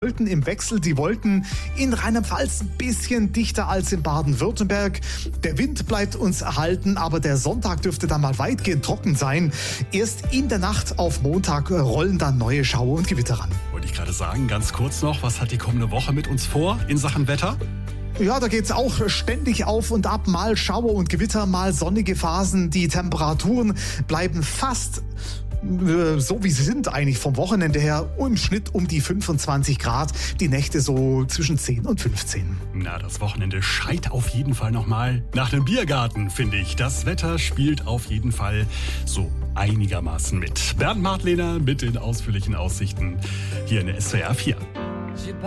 wollten im Wechsel, die wollten in Rheinland-Pfalz ein bisschen dichter als in Baden-Württemberg. Der Wind bleibt uns erhalten, aber der Sonntag dürfte dann mal weitgehend trocken sein. Erst in der Nacht auf Montag rollen dann neue Schauer und Gewitter ran. Wollte ich gerade sagen, ganz kurz noch, was hat die kommende Woche mit uns vor in Sachen Wetter? Ja, da geht's auch ständig auf und ab. Mal Schauer und Gewitter, mal sonnige Phasen. Die Temperaturen bleiben fast so wie sie sind eigentlich vom Wochenende her, im Schnitt um die 25 Grad, die Nächte so zwischen 10 und 15. Na, das Wochenende schreit auf jeden Fall nochmal nach einem Biergarten, finde ich. Das Wetter spielt auf jeden Fall so einigermaßen mit. Bernd Martlehner mit den ausführlichen Aussichten hier in der SWR 4.